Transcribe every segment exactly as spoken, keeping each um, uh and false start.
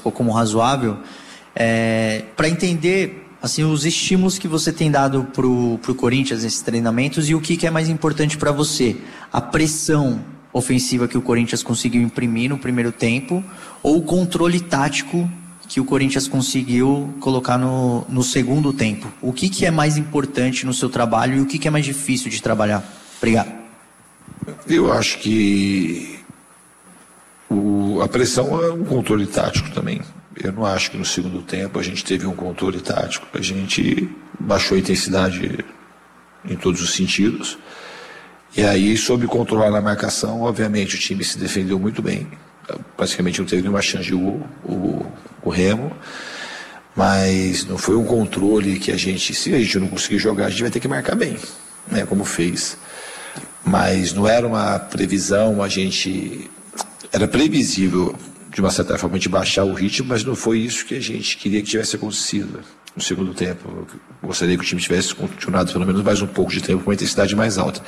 classificou como razoável, é, para entender assim, os estímulos que você tem dado pro, pro Corinthians nesses treinamentos e o que, que é mais importante para você. A pressão ofensiva que o Corinthians conseguiu imprimir no primeiro tempo ou o controle tático que o Corinthians conseguiu colocar no, no segundo tempo. O que, que é mais importante no seu trabalho e o que, que é mais difícil de trabalhar? Obrigado. Eu acho que o, a pressão é um controle tático também. Eu não acho que no segundo tempo a gente teve um controle tático. A gente baixou a intensidade em todos os sentidos. E aí, soube controlar na marcação, obviamente o time se defendeu muito bem. Praticamente não teve nenhuma chance de gol, o, o Remo. Mas não foi um controle que a gente, se a gente não conseguir jogar, a gente vai ter que marcar bem, né, como fez. Mas não era uma previsão, a gente... Era previsível, de uma certa forma, de baixar o ritmo, mas não foi isso que a gente queria que tivesse acontecido no segundo tempo. Eu gostaria que o time tivesse continuado pelo menos mais um pouco de tempo com uma intensidade mais alta.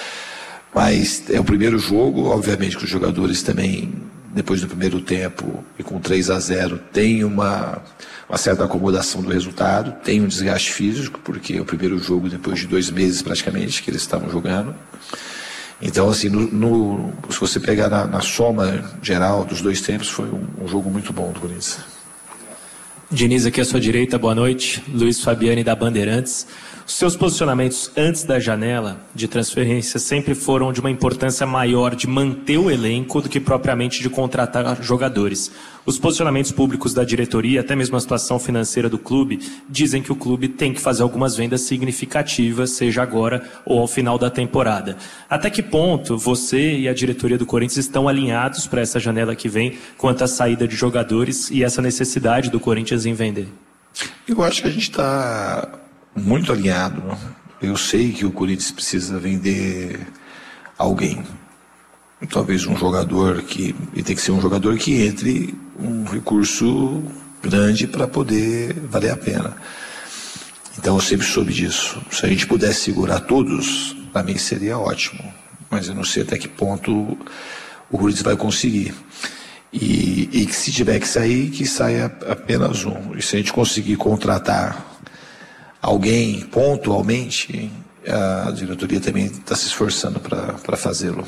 Mas é o primeiro jogo, obviamente que os jogadores também, depois do primeiro tempo e com três a zero, tem uma, uma certa acomodação do resultado, tem um desgaste físico, porque é o primeiro jogo depois de dois meses praticamente que eles estavam jogando. Então, assim, no, no, se você pegar na, na soma geral dos dois tempos, foi um, um jogo muito bom do Corinthians. Diniz, aqui à sua direita, boa noite. Luiz Fabiani, da Bandeirantes. Os seus posicionamentos antes da janela de transferência sempre foram de uma importância maior de manter o elenco do que propriamente de contratar jogadores. Os posicionamentos públicos da diretoria, até mesmo a situação financeira do clube, dizem que o clube tem que fazer algumas vendas significativas, seja agora ou ao final da temporada. Até que ponto você e a diretoria do Corinthians estão alinhados para essa janela que vem quanto à saída de jogadores e essa necessidade do Corinthians em vender? Eu acho que a gente está muito alinhado. Eu sei que o Corinthians precisa vender alguém. Talvez um jogador que... E tem que ser um jogador que entre um recurso grande para poder valer a pena. Então eu sempre soube disso. Se a gente pudesse segurar todos, para mim seria ótimo. Mas eu não sei até que ponto o Corinthians vai conseguir. E, e que se tiver que sair, que saia apenas um. E se a gente conseguir contratar alguém pontualmente, a diretoria também está se esforçando para fazê-lo.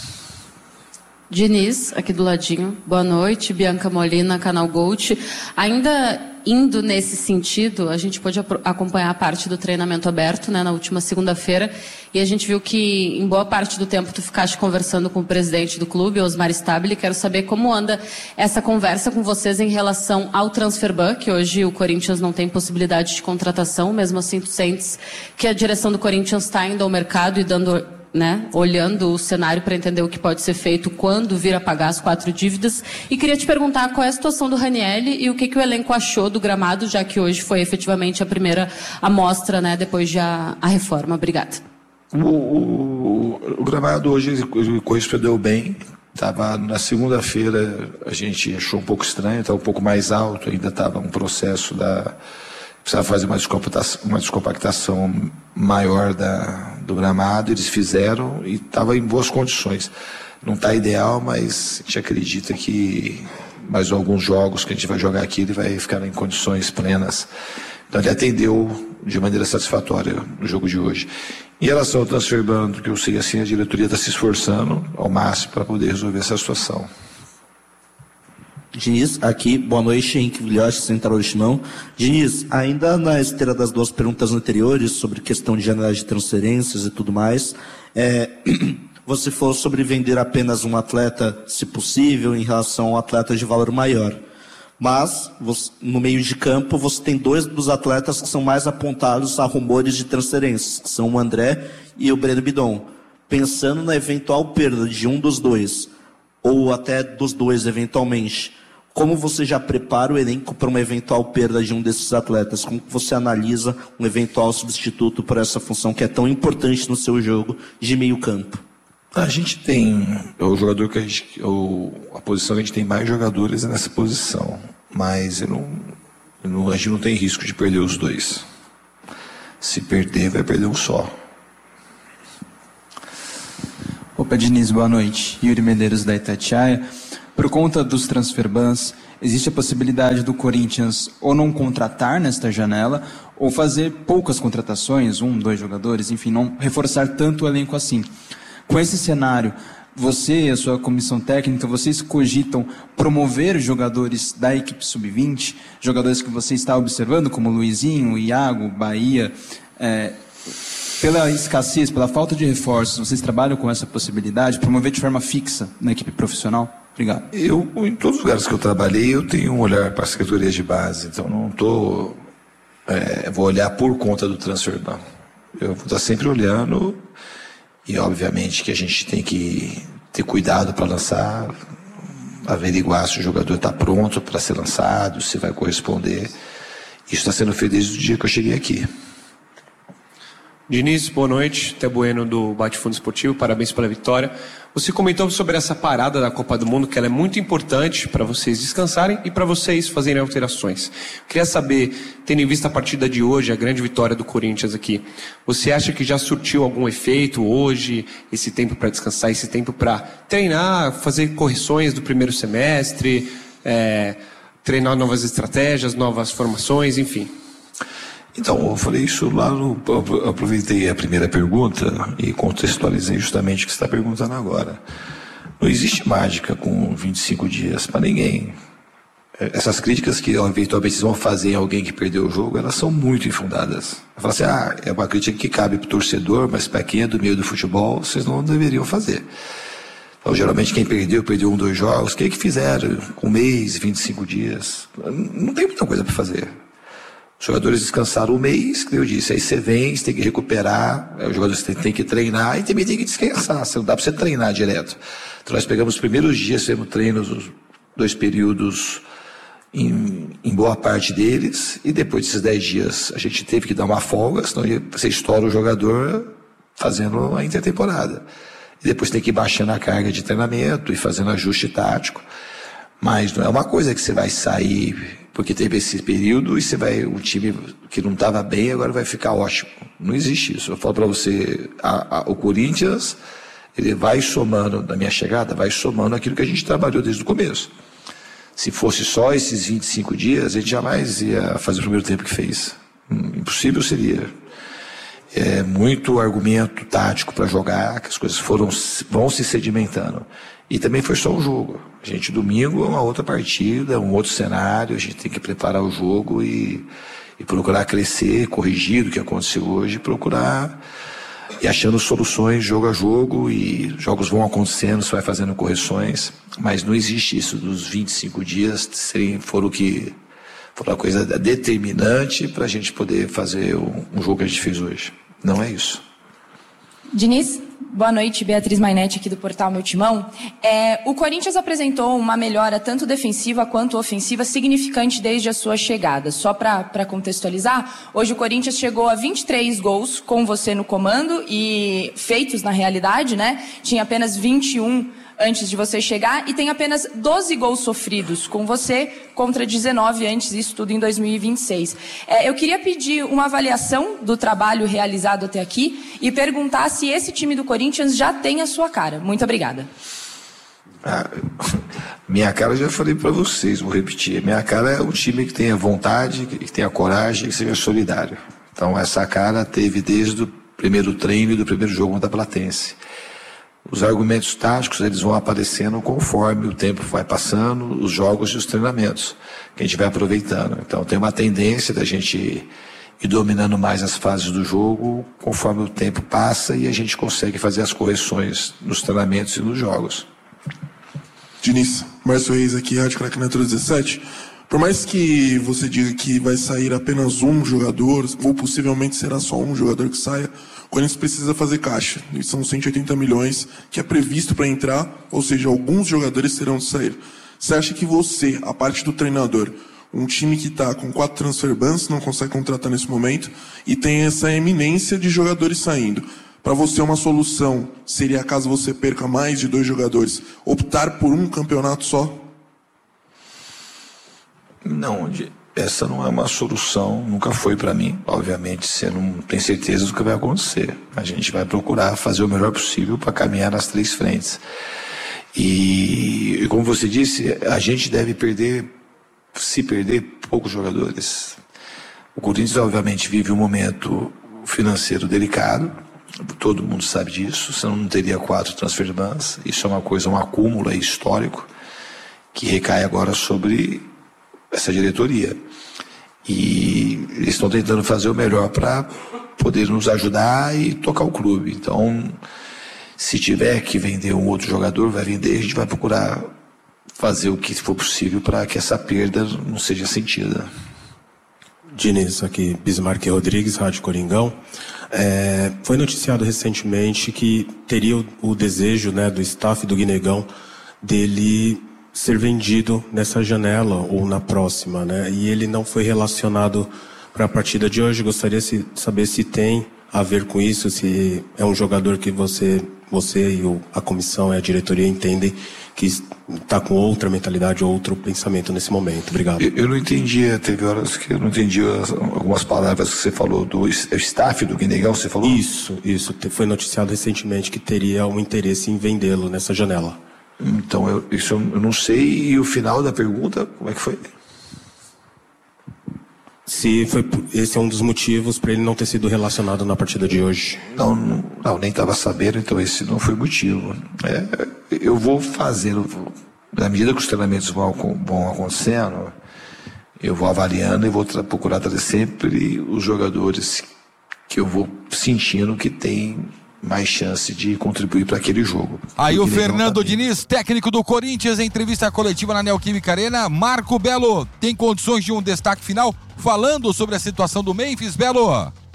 Diniz, aqui do ladinho. Boa noite, Bianca Molina, Canal Gold. Ainda indo nesse sentido, a gente pôde acompanhar a parte do treinamento aberto, né, na última segunda-feira, e a gente viu que em boa parte do tempo tu ficaste conversando com o presidente do clube, Osmar Stabile. Quero saber como anda essa conversa com vocês em relação ao transfer ban, que hoje o Corinthians não tem possibilidade de contratação, mesmo assim tu sentes que a direção do Corinthians está indo ao mercado e dando... né, olhando o cenário para entender o que pode ser feito quando vir a pagar as quatro dívidas. E queria te perguntar qual é a situação do Raniel e o que, que o elenco achou do gramado, já que hoje foi efetivamente a primeira amostra, né, depois de a, a reforma. Obrigada. O, o, o gramado hoje ele correspondeu bem. Tava na segunda-feira, a gente achou um pouco estranho, estava um pouco mais alto, ainda estava um processo da... Precisava fazer uma descompactação, uma descompactação maior da, do gramado, eles fizeram e estava em boas condições. Não está ideal, mas a gente acredita que mais alguns jogos que a gente vai jogar aqui, ele vai ficar em condições plenas. Então ele atendeu de maneira satisfatória no jogo de hoje. Em relação ao transfer ban, que eu sei assim, a diretoria está se esforçando ao máximo para poder resolver essa situação. Diniz, aqui, boa noite, Henrique Vilhoche, Central do Chimão. Diniz, ainda na esteira das duas perguntas anteriores sobre questão de janela de transferências e tudo mais, é, você falou sobre vender apenas um atleta, se possível, em relação a um atleta de valor maior. Mas, você, no meio de campo, você tem dois dos atletas que são mais apontados a rumores de transferências, que são o André e o Breno Bidon. Pensando na eventual perda de um dos dois, ou até dos dois eventualmente, como você já prepara o elenco para uma eventual perda de um desses atletas? Como você analisa um eventual substituto para essa função que é tão importante no seu jogo de meio campo? A gente tem, é o jogador que a gente, o, a posição que a gente tem mais jogadores é nessa posição, mas eu não, eu não, a gente não tem risco de perder os dois. Se perder, vai perder um só. Opa, Diniz, boa noite. Yuri Medeiros, da Itatiaia. Por conta dos transfer bans, existe a possibilidade do Corinthians ou não contratar nesta janela, ou fazer poucas contratações, um, dois jogadores, enfim, não reforçar tanto o elenco assim. Com esse cenário, você e a sua comissão técnica, vocês cogitam promover jogadores da equipe sub vinte, jogadores que você está observando, como Luizinho, Iago, Bahia, é, pela escassez, pela falta de reforços, vocês trabalham com essa possibilidade, promover de forma fixa na equipe profissional? Obrigado. Eu, em todos os lugares que eu trabalhei, eu tenho um olhar para as categorias de base, então não estou, é, vou olhar por conta do transfer ban. Eu vou estar sempre olhando. E, obviamente, que a gente tem que ter cuidado para lançar, averiguar se o jogador está pronto para ser lançado, se vai corresponder. Isso está sendo feito desde o dia que eu cheguei aqui. Diniz, boa noite. Té Bueno do Bate Fundo Esportivo, parabéns pela vitória. Você comentou sobre essa parada da Copa do Mundo, que ela é muito importante para vocês descansarem e para vocês fazerem alterações. Queria saber, tendo em vista a partida de hoje, a grande vitória do Corinthians aqui, você acha que já surtiu algum efeito hoje, esse tempo para descansar, esse tempo para treinar, fazer correções do primeiro semestre, é, treinar novas estratégias, novas formações, enfim? Então, eu falei isso lá no... Eu aproveitei a primeira pergunta e contextualizei justamente o que você está perguntando agora. Não existe mágica com vinte e cinco dias para ninguém. Essas críticas que eventualmente vocês vão fazer em alguém que perdeu o jogo, elas são muito infundadas. Fala assim, ah, é uma crítica que cabe para o torcedor, mas para quem é do meio do futebol, vocês não deveriam fazer. Então, geralmente, quem perdeu, perdeu um, dois jogos. O que é que fizeram? Um mês, vinte e cinco dias? Não tem muita coisa para fazer. Os jogadores descansaram um mês, que eu disse, aí você vem, você tem que recuperar, os jogadores têm que treinar e também tem que descansar, não dá para você treinar direto. Então nós pegamos os primeiros dias, fizemos treinos, os dois períodos, em, em boa parte deles, e depois desses dez dias a gente teve que dar uma folga, senão você estoura o jogador fazendo a intertemporada. E depois tem que ir baixando a carga de treinamento e fazendo ajuste tático. Mas não é uma coisa que você vai sair porque teve esse período e você vai, um time que não estava bem agora vai ficar ótimo. Não existe isso. Eu falo para você, a, a, o Corinthians, ele vai somando, na minha chegada, vai somando aquilo que a gente trabalhou desde o começo. Se fosse só esses vinte e cinco dias, a gente jamais ia fazer o primeiro tempo que fez. Impossível seria. É muito argumento tático para jogar, que as coisas foram, vão se sedimentando. E também foi só um jogo. A gente, domingo, é uma outra partida, um outro cenário, a gente tem que preparar o jogo e, e procurar crescer, corrigir o que aconteceu hoje, procurar e achando soluções jogo a jogo, e jogos vão acontecendo, você vai fazendo correções, mas não existe isso dos vinte e cinco dias serem, foram o que foi uma coisa determinante para a gente poder fazer um, um jogo que a gente fez hoje. Não é isso. Diniz, boa noite. Beatriz Mainetti aqui do portal Meu Timão. É, o Corinthians apresentou uma melhora tanto defensiva quanto ofensiva significante desde a sua chegada. Só para contextualizar, hoje o Corinthians chegou a vinte e três gols com você no comando e feitos na realidade, né? Tinha apenas vinte e um antes de você chegar e tem apenas doze gols sofridos com você contra dezenove antes, isso tudo em dois mil e vinte e seis. É, eu queria pedir uma avaliação do trabalho realizado até aqui e perguntar se esse time do Corinthians já tem a sua cara. Muito obrigada. Ah, minha cara eu já falei para vocês, vou repetir. Minha cara é um time que tenha vontade, que tenha coragem, que seja solidário. Então essa cara teve desde o primeiro treino e do primeiro jogo contra a Platense. Os argumentos táticos, eles vão aparecendo conforme o tempo vai passando, os jogos e os treinamentos, que a gente vai aproveitando. Então tem uma tendência da gente ir dominando mais as fases do jogo conforme o tempo passa e a gente consegue fazer as correções nos treinamentos e nos jogos. Diniz, Márcio Reis aqui, Rádio Craque Neto dezessete. Por mais que você diga que vai sair apenas um jogador, ou possivelmente será só um jogador que saia, o Corinthians precisa fazer caixa. E são cento e oitenta milhões que é previsto para entrar, ou seja, alguns jogadores terão de sair. Você acha que você, a parte do treinador, um time que está com quatro transfer bans, não consegue contratar nesse momento, e tem essa eminência de jogadores saindo. Para você, uma solução seria, caso você perca mais de dois jogadores, optar por um campeonato só? Não, essa não é uma solução, nunca foi para mim. Obviamente, você não tem certeza do que vai acontecer. A gente vai procurar fazer o melhor possível para caminhar nas três frentes. E, e como você disse, a gente deve perder se perder poucos jogadores. O Corinthians, obviamente, vive um momento financeiro delicado, todo mundo sabe disso, senão não teria quatro transfer bans. Isso é uma coisa, um acúmulo histórico, que recai agora sobre essa diretoria. E eles estão tentando fazer o melhor para poder nos ajudar e tocar o clube. Então, se tiver que vender um outro jogador, vai vender, a gente vai procurar fazer o que for possível para que essa perda não seja sentida. Diniz, aqui, Bismarck Rodrigues, Rádio Coringão. É, foi noticiado recentemente que teria o, o desejo, né, do staff do Guinegão dele ser vendido nessa janela ou na próxima, né? E ele não foi relacionado para a partida de hoje. Gostaria de saber se tem a ver com isso, se é um jogador que você, você e o, a comissão e a diretoria entendem que está com outra mentalidade, outro pensamento nesse momento. Obrigado. Eu, eu não entendi, teve horas que eu não entendi as, algumas palavras que você falou do staff do Guinegão, você falou? Isso, isso. Foi noticiado recentemente que teria um interesse em vendê-lo nessa janela. Então, eu, isso eu não sei. E o final da pergunta, como é que foi? Se foi, esse é um dos motivos para ele não ter sido relacionado na partida de hoje. Não, não, não nem estava sabendo, então esse não foi o motivo. É, eu vou fazer, eu vou, na medida que os treinamentos vão, vão acontecendo, eu vou avaliando e vou tra- procurar trazer sempre os jogadores que eu vou sentindo que tem mais chance de contribuir para aquele jogo. Aí o Fernando Diniz, técnico do Corinthians, em entrevista coletiva na Neoquímica Arena. Marco Belo, tem condições de um destaque final falando sobre a situação do Memphis, Belo?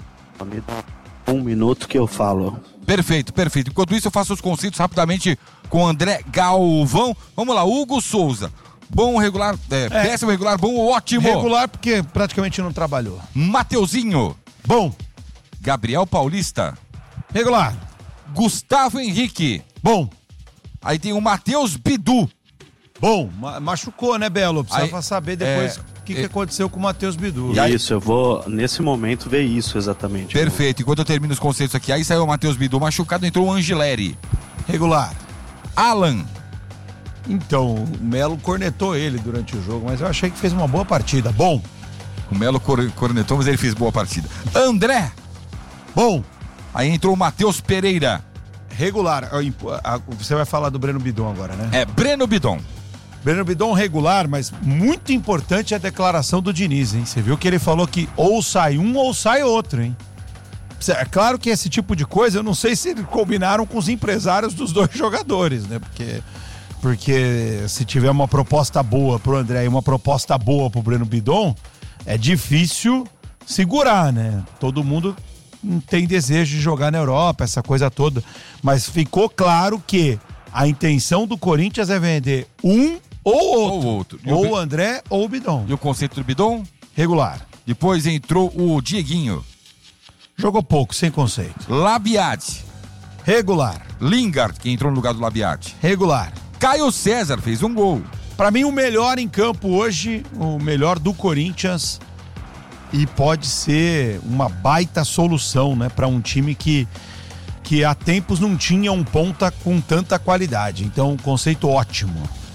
Um minuto que eu falo. Perfeito, perfeito. Enquanto isso, eu faço os conceitos rapidamente com o André Galvão. Vamos lá, Hugo Souza. Bom, regular, é, é. péssimo, regular, bom, ótimo. Regular porque praticamente não trabalhou. Mateuzinho. Bom. Gabriel Paulista. Regular. Gustavo Henrique. Bom. Aí tem o Matheus Bidu. Bom, ma- machucou, né, Belo? Precisava Aí, saber depois o é, que, que é, aconteceu com o Matheus Bidu. E isso, eu vou, nesse momento, ver isso exatamente. Perfeito. Enquanto eu termino os conceitos aqui, aí saiu o Matheus Bidu machucado, entrou o Angileri. Regular. Alan. Então, o Melo cornetou ele durante o jogo, mas eu achei que fez uma boa partida. Bom. O Melo cor- cornetou, mas ele fez boa partida. André. Bom. Aí entrou o Matheus Pereira. Regular. Você vai falar do Breno Bidon agora, né? É, Breno Bidon. Breno Bidon regular, mas muito importante a declaração do Diniz, hein? Você viu que ele falou que ou sai um ou sai outro, hein? É claro que esse tipo de coisa, eu não sei se combinaram com os empresários dos dois jogadores, né? Porque, porque se tiver uma proposta boa pro André e uma proposta boa pro Breno Bidon, é difícil segurar, né? Todo mundo tem desejo de jogar na Europa, essa coisa toda. Mas ficou claro que a intenção do Corinthians é vender um ou outro. Ou, outro. ou o André ou o Bidon. E o conceito do Bidon? Regular. Depois entrou o Dieguinho. Jogou pouco, sem conceito. Labiade. Regular. Lingard, que entrou no lugar do Labiade. Regular. Caio César fez um gol. Pra mim, o melhor em campo hoje, o melhor do Corinthians, e pode ser uma baita solução, né, para um time que, que há tempos não tinha um ponta com tanta qualidade. Então, um conceito ótimo.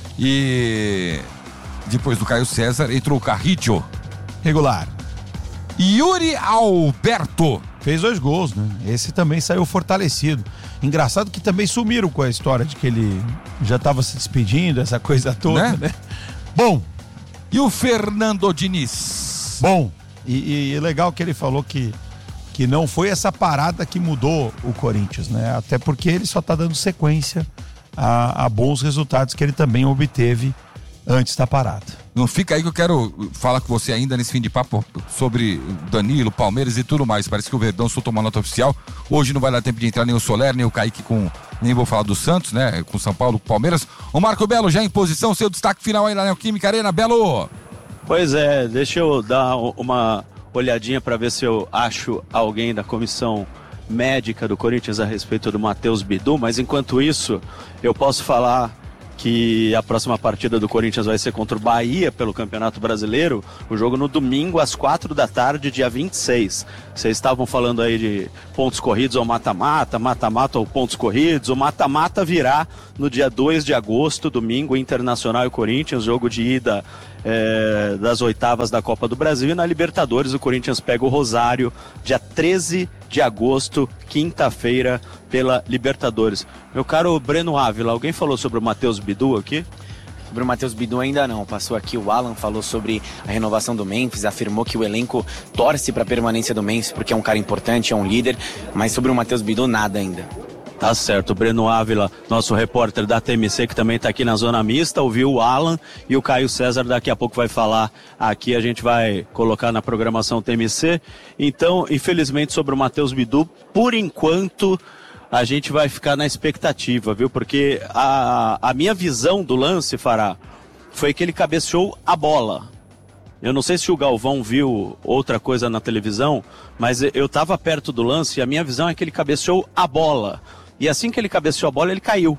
E depois do Caio César entrou o Carrillo. Regular. Yuri Alberto. Fez dois gols, né? Esse também saiu fortalecido. Engraçado que também sumiram com a história de que ele já estava se despedindo, essa coisa toda, né? né? Bom. E o Fernando Diniz? Bom. E, e legal que ele falou que, que não foi essa parada que mudou o Corinthians, né? Até porque ele só está dando sequência a, a bons resultados que ele também obteve antes da parada. Não fica aí que eu quero falar com você ainda nesse fim de papo sobre Danilo, Palmeiras e tudo mais. Parece que o Verdão soltou uma nota oficial. Hoje não vai dar tempo de entrar nem o Soler, nem o Kaique com... Nem vou falar do Santos, né? Com São Paulo, com Palmeiras. O Marco Belo já em posição, seu destaque final aí na Neoquímica Arena. Belo! Pois é, deixa eu dar uma olhadinha para ver se eu acho alguém da comissão médica do Corinthians a respeito do Matheus Bidu, mas enquanto isso, eu posso falar que a próxima partida do Corinthians vai ser contra o Bahia pelo Campeonato Brasileiro, o jogo no domingo às quatro da tarde, dia vinte e seis. Vocês estavam falando aí de pontos corridos ou mata-mata, mata-mata ou pontos corridos. O mata-mata virá no dia dois de agosto, domingo, Internacional e Corinthians, jogo de ida é, das oitavas da Copa do Brasil. E na Libertadores o Corinthians pega o Rosário, dia treze de agosto, quinta-feira, pela Libertadores. Meu caro Breno Ávila, alguém falou sobre o Matheus Bidu aqui? Sobre o Matheus Bidu ainda não. Passou aqui o Alan, falou sobre a renovação do Memphis, afirmou que o elenco torce para a permanência do Memphis porque é um cara importante, é um líder, mas sobre o Matheus Bidu nada ainda. Tá certo, Breno Ávila, nosso repórter da T M C, que também está aqui na Zona Mista, ouviu o Alan e o Caio César daqui a pouco vai falar aqui, a gente vai colocar na programação T M C. Então, infelizmente, sobre o Matheus Bidu, por enquanto, a gente vai ficar na expectativa, viu? Porque a, a minha visão do lance, Fará, foi que ele cabeceou a bola. Eu não sei se o Galvão viu outra coisa na televisão, mas eu estava perto do lance e a minha visão é que ele cabeceou a bola. E assim que ele cabeceou a bola, ele caiu.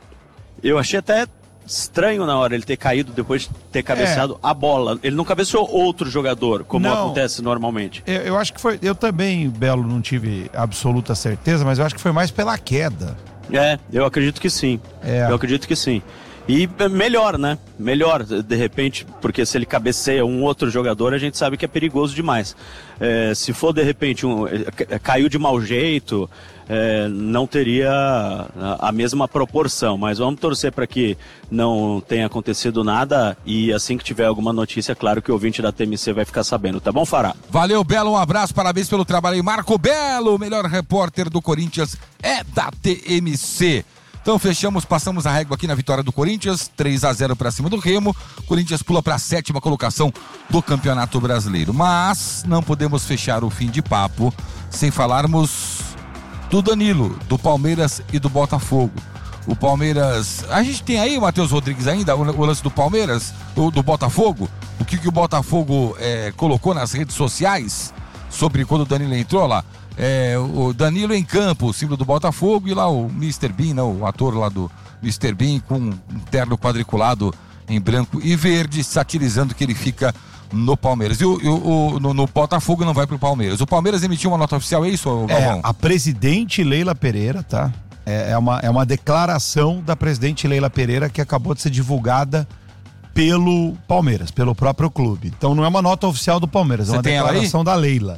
Eu achei até estranho na hora ele ter caído depois de ter cabeceado é. a bola. Ele não cabeceou outro jogador, como não, acontece normalmente. Eu, eu acho que foi... Eu também, Belo, não tive absoluta certeza, mas eu acho que foi mais pela queda. É, eu acredito que sim. É. Eu acredito que sim. E melhor, né? Melhor, de repente, porque se ele cabeceia um outro jogador, a gente sabe que é perigoso demais. É, se for, de repente, um, caiu de mau jeito, é, não teria a, a mesma proporção. Mas vamos torcer para que não tenha acontecido nada e assim que tiver alguma notícia, claro que o ouvinte da T M C vai ficar sabendo. Tá bom, Fará? Valeu, Belo, um abraço, parabéns pelo trabalho aí. Marco Belo, o melhor repórter do Corinthians é da T M C. Então fechamos, passamos a régua aqui na vitória do Corinthians, três a zero para cima do Remo. Corinthians pula para a sétima colocação do Campeonato Brasileiro. Mas não podemos fechar o fim de papo sem falarmos do Danilo, do Palmeiras e do Botafogo. O Palmeiras... A gente tem aí, Matheus Rodrigues, ainda o, o lance do Palmeiras, o, do Botafogo. O que, que o Botafogo é, colocou nas redes sociais sobre quando o Danilo entrou lá. É, o Danilo em campo, o símbolo do Botafogo, e lá o mister Bean, né, o ator lá do mister Bean, com um terno quadriculado em branco e verde, satirizando que ele fica no Palmeiras. E o, o, o no, no Botafogo não vai pro Palmeiras. O Palmeiras emitiu uma nota oficial, é isso, Galvão? É, a presidente Leila Pereira, tá? É, é, uma, é uma declaração da presidente Leila Pereira que acabou de ser divulgada pelo Palmeiras, pelo próprio clube. Então não é uma nota oficial do Palmeiras, é uma declaração da Leila.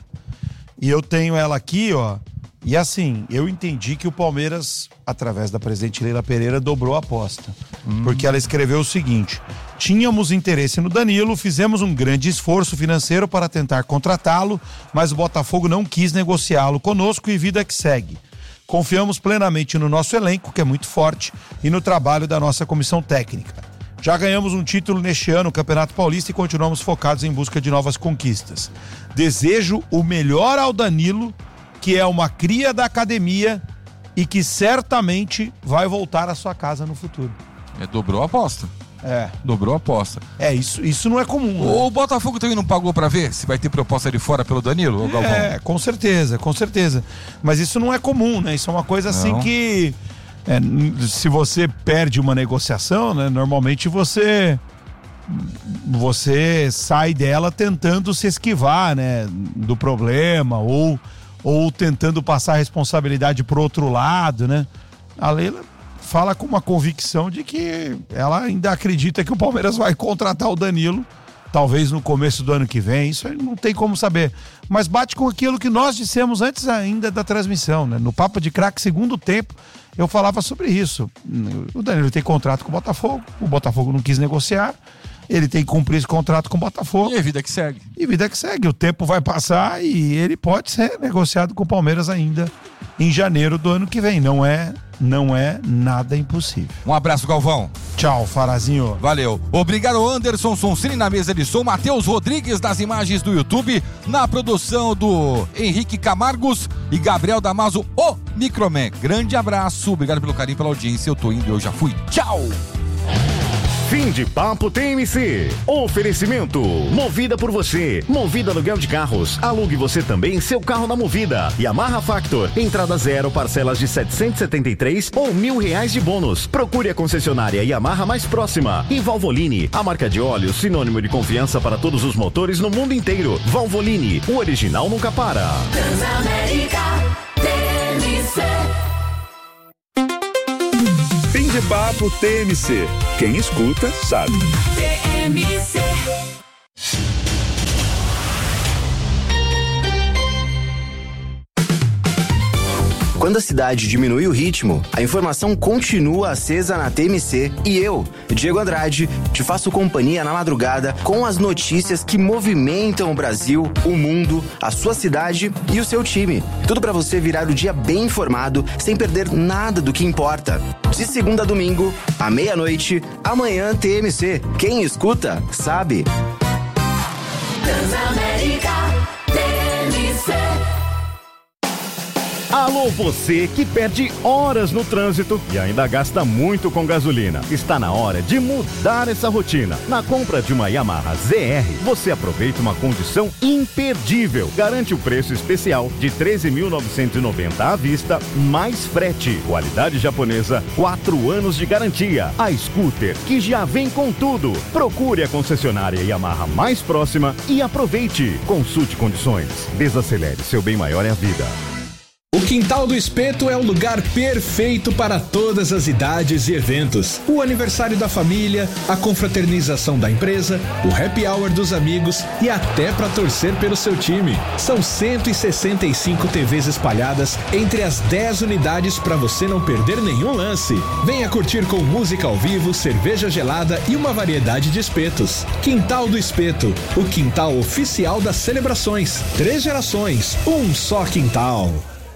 E eu tenho ela aqui, ó. E assim, eu entendi que o Palmeiras, através da presidente Leila Pereira, dobrou a aposta. Hum. Porque ela escreveu o seguinte: tínhamos interesse no Danilo, fizemos um grande esforço financeiro para tentar contratá-lo, mas o Botafogo não quis negociá-lo conosco e vida que segue. Confiamos plenamente no nosso elenco, que é muito forte, e no trabalho da nossa comissão técnica. Já ganhamos um título neste ano, o Campeonato Paulista, e continuamos focados em busca de novas conquistas. Desejo o melhor ao Danilo, que é uma cria da academia e que certamente vai voltar à sua casa no futuro. É, dobrou a aposta. É. Dobrou a aposta. É, isso, isso não é comum. Né? O Botafogo também não pagou pra ver se vai ter proposta de fora pelo Danilo, ou Galvão? É, com certeza, com certeza. Mas isso não é comum, né? Isso é uma coisa assim não. que... É, se você perde uma negociação, né, normalmente você você sai dela tentando se esquivar, né, do problema ou, ou tentando passar a responsabilidade pro outro lado, né? A Leila fala com uma convicção de que ela ainda acredita que o Palmeiras vai contratar o Danilo, talvez no começo do ano que vem, isso não tem como saber. Mas bate com aquilo que nós dissemos antes ainda da transmissão, né? No Papo de Craque, segundo tempo, eu falava sobre isso. O Danilo tem contrato com o Botafogo, o Botafogo não quis negociar, ele tem que cumprir esse contrato com o Botafogo. E a vida que segue. E a vida que segue, o tempo vai passar e ele pode ser negociado com o Palmeiras ainda em janeiro do ano que vem. Não é, não é nada impossível. Um abraço, Galvão. Tchau, Farazinho. Valeu. Obrigado, Anderson Sonsini na mesa de som, Matheus Rodrigues das imagens do YouTube, na produção do Henrique Camargos e Gabriel Damaso, o Microman. Grande abraço, obrigado pelo carinho, pela audiência. Eu tô indo, eu já fui. Tchau! Fim de papo T M C. Oferecimento. Movida por você. Movida aluguel de carros. Alugue você também seu carro na Movida. Yamaha Factor. Entrada zero, parcelas de setecentos e setenta e três ou mil reais de bônus. Procure a concessionária Yamaha mais próxima. E Valvoline, a marca de óleo sinônimo de confiança para todos os motores no mundo inteiro. Valvoline, o original nunca para. Transamérica T M C. Fim de papo T M C. Quem escuta, sabe. T M C. Quando a cidade diminui o ritmo, a informação continua acesa na T M C e eu, Diego Andrade, te faço companhia na madrugada com as notícias que movimentam o Brasil, o mundo, a sua cidade e o seu time. Tudo para você virar o dia bem informado, sem perder nada do que importa. De segunda a domingo, à meia-noite, amanhã T M C. Quem escuta, sabe. Transamérica T M C. Alô, você que perde horas no trânsito e ainda gasta muito com gasolina. Está na hora de mudar essa rotina. Na compra de uma Yamaha Z R, você aproveita uma condição imperdível. Garante o preço especial de treze mil novecentos e noventa reais à vista, mais frete. Qualidade japonesa, quatro anos de garantia. A scooter que já vem com tudo. Procure a concessionária Yamaha mais próxima e aproveite. Consulte condições. Desacelere, seu bem maior é a vida. O Quintal do Espeto é o lugar perfeito para todas as idades e eventos. O aniversário da família, a confraternização da empresa, o happy hour dos amigos e até para torcer pelo seu time. São cento e sessenta e cinco T Vs espalhadas entre as dez unidades para você não perder nenhum lance. Venha curtir com música ao vivo, cerveja gelada e uma variedade de espetos. Quintal do Espeto, o quintal oficial das celebrações. Três gerações, um só quintal.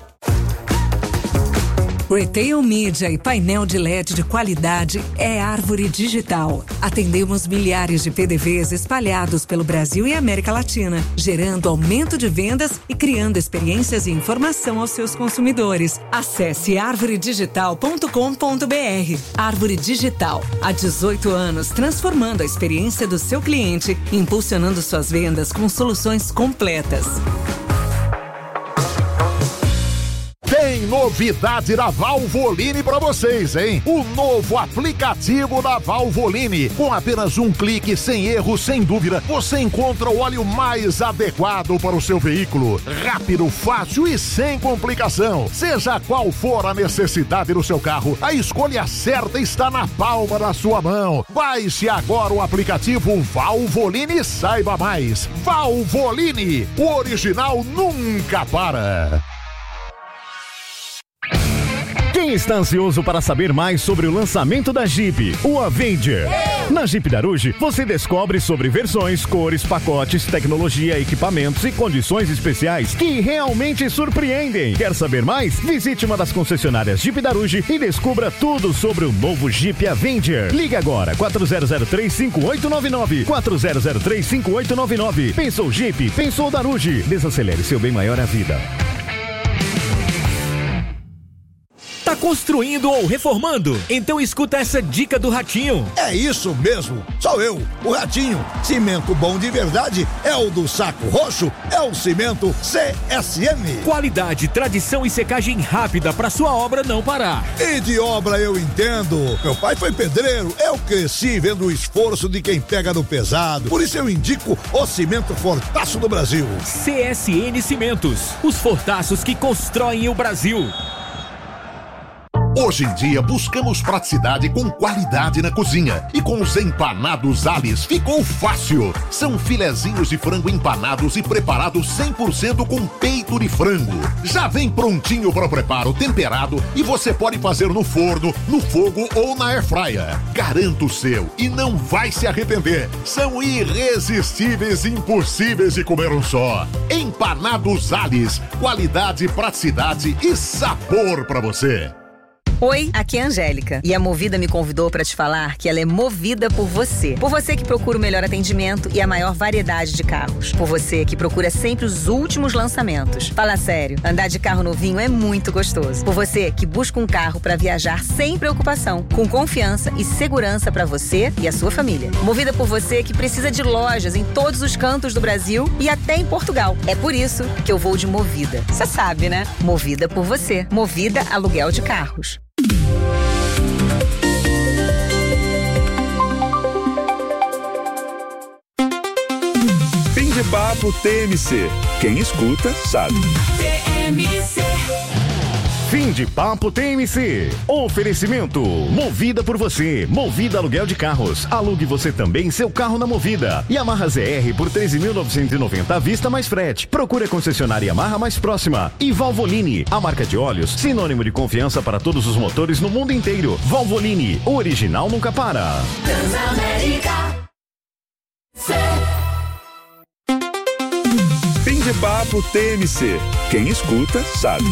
Retail Media e painel de L E D de qualidade é Árvore Digital. Atendemos milhares de P D Vs espalhados pelo Brasil e América Latina, gerando aumento de vendas e criando experiências e informação aos seus consumidores. Acesse árvore digital ponto com ponto b r. Árvore Digital, há dezoito anos transformando a experiência do seu cliente, impulsionando suas vendas com soluções completas. Tem novidade da Valvoline para vocês, hein? O novo aplicativo da Valvoline. Com apenas um clique, sem erro, sem dúvida, você encontra o óleo mais adequado para o seu veículo. Rápido, fácil e sem complicação. Seja qual for a necessidade do seu carro, a escolha certa está na palma da sua mão. Baixe agora o aplicativo Valvoline e saiba mais. Valvoline, o original nunca para. Quem está ansioso para saber mais sobre o lançamento da Jeep, o Avenger? Na Jeep Daruge, você descobre sobre versões, cores, pacotes, tecnologia, equipamentos e condições especiais que realmente surpreendem. Quer saber mais? Visite uma das concessionárias Jeep Daruge e descubra tudo sobre o novo Jeep Avenger. Ligue agora, quatro zero zero três, cinco oito nove nove, quatro zero zero três, cinco oito nove nove. Pensou Jeep, pensou Daruge. Desacelere, seu bem maior é a vida. Tá construindo ou reformando? Então escuta essa dica do Ratinho. É isso mesmo, sou eu, o Ratinho. Cimento bom de verdade é o do Saco Roxo, é o cimento C S M. Qualidade, tradição e secagem rápida para sua obra não parar. E de obra eu entendo. Meu pai foi pedreiro, eu cresci vendo o esforço de quem pega no pesado. Por isso eu indico o cimento Fortaço do Brasil. C S N Cimentos, os fortaços que constroem o Brasil. Hoje em dia buscamos praticidade com qualidade na cozinha. E com os empanados Alice ficou fácil. São filezinhos de frango empanados e preparados cem por cento com peito de frango. Já vem prontinho para o preparo, temperado, e você pode fazer no forno, no fogo ou na airfryer. Garanto o seu e não vai se arrepender. São irresistíveis e impossíveis de comer um só. Empanados Alice, qualidade, praticidade e sabor para você. Oi, aqui é a Angélica e a Movida me convidou para te falar que ela é movida por você. Por você que procura o melhor atendimento e a maior variedade de carros. Por você que procura sempre os últimos lançamentos. Fala sério, andar de carro novinho é muito gostoso. Por você que busca um carro para viajar sem preocupação, com confiança e segurança para você e a sua família. Movida por você que precisa de lojas em todos os cantos do Brasil e até em Portugal. É por isso que eu vou de Movida. Você sabe, né? Movida por você. Movida Aluguel de Carros. Fim de papo T M C. Quem escuta sabe. T M C. Fim de papo T M C. Oferecimento. Movida por você. Movida Aluguel de Carros. Alugue você também seu carro na Movida. Yamaha Z R por treze mil novecentos e noventa à vista mais frete. Procure a concessionária Yamaha mais próxima. E Valvoline, a marca de óleos, sinônimo de confiança para todos os motores no mundo inteiro. Valvoline, o original nunca para. Transamérica. Fim de papo T M C. Quem escuta sabe.